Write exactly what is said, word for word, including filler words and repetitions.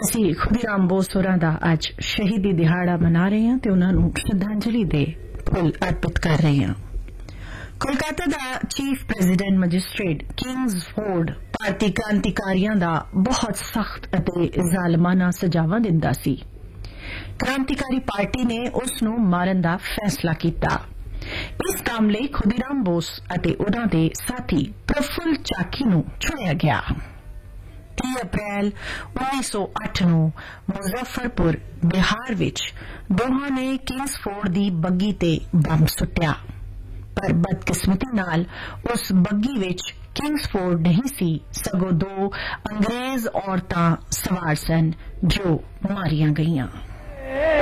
ਅਸੀਂ ਖੁਦੀਰਾਮ ਬੋਸ ਹੋਰਾਂ ਦਾ ਅੱਜ ਸ਼ਹੀਦੀ ਦਿਹਾੜਾ ਮਨਾ ਰਹੇ ਹਾਂ ਤੇ ਉਹਨਾਂ ਨੂੰ ਸ਼ਰਧਾਂਜਲੀ ਦੇ ਫੁੱਲ ਅਰਪਿਤ ਕਰ ਰਹੇ ਹਾਂ। ਕੋਲਕਾਤਾ ਦਾ ਚੀਫ ਪ੍ਰੈਜ਼ੀਡੈਂਟ ਮੈਜਿਸਟ੍ਰੇਟ ਕਿੰਗਸਫੋਰਡ ਭਾਰਤੀ ਕ੍ਰਾਂਤੀਕਾਰੀਆਂ ਦਾ ਬਹੁਤ ਸਖਤ ਅਤੇ ਜ਼ਾਲਮਾਨਾ ਸਜ਼ਾਵਾਂ ਦਿੰਦਾ ਸੀ। ਕ੍ਰਾਂਤੀਕਾਰੀ ਪਾਰਟੀ ਨੇ ਉਸ ਨੂੰ ਮਾਰਨ ਦਾ ਫੈਸਲਾ ਕੀਤਾ। ਇਸ ਕੰਮ ਲਈ ਖੁਦੀਰਾਮ ਬੋਸ ਅਤੇ ਉਨ੍ਹਾਂ ਦੇ ਸਾਥੀ ਪ੍ਰਫੁੱਲ ਚਾਕੀ ਨੂੰ ਚੁਣਿਆ ਗਿਆ। तीस अप्रैल उन्नीस सौ अठ ਨੂੰ ਮੁਜ਼ੱਫਰਪੁਰ ਬਿਹਾਰ ਵਿੱਚ ਦੋਹਾਂ ਨੇ ਕਿੰਗਸਫੋਰਡ ਦੀ ਬੱਗੀ ਤੇ ਬੰਬ ਸੁੱਟਿਆ, ਪਰ ਬਦਕਿਸਮਤੀ ਨਾਲ ਉਸ ਬੱਗੀ ਵਿੱਚ ਕਿੰਗਸਫੋਰਡ ਨਹੀਂ ਸੀ, ਸਗੋਂ ਦੋ ਅੰਗਰੇਜ਼ ਔਰਤਾਂ ਸਵਾਰ ਸਨ ਜੋ ਮਾਰੀਆਂ ਗਈਆਂ।